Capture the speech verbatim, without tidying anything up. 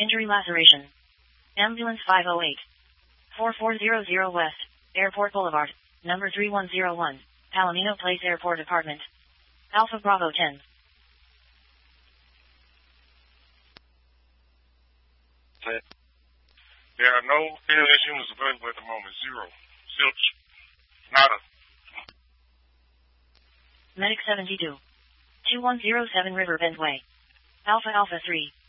Injury laceration. Ambulance five oh eight. four four zero zero West, Airport Boulevard, number three one zero one, Palomino Place Airport Apartment. Alpha Bravo ten. There are no A L S units available at the moment. Zero. Zilch. Nada. Medic seventy-two. two one zero seven Riverbend Way. Alpha Alpha three.